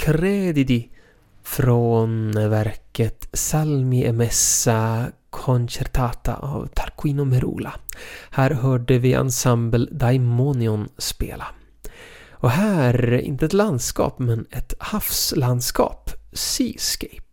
credidi från verket Salmi e Messa Concertata av Tarquino Merula. Här hörde vi ensemble Daimonion spela. Och här, inte ett landskap men ett havslandskap, Seascape.